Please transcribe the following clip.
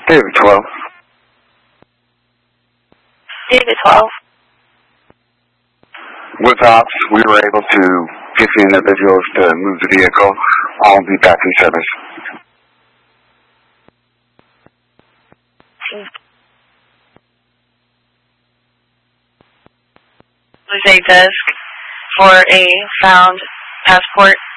David 12. David 12. With ops, we were able to get the individuals to move the vehicle. I'll be back in service. There's a desk for a found passport